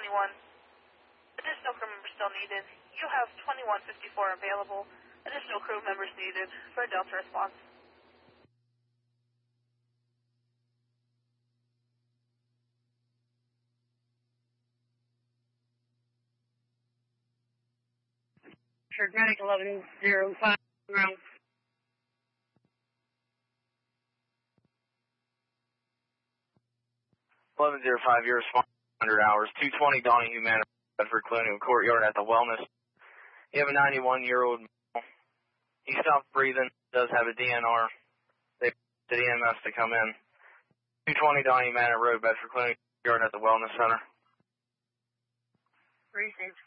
21. Additional crew members still needed. You have 2154 available. Additional crew members needed for a Delta response. Dramatic 1105 ground. 1105, your response 100 hours. 220 Donahue Manor, Bedford Colonial Courtyard at the Wellness. You have a 91-year-old male. He stopped breathing, does have a DNR. They did EMS to come in. 220 Donahue Manor Road, Bedford Colonial Courtyard at the Wellness Center. Received.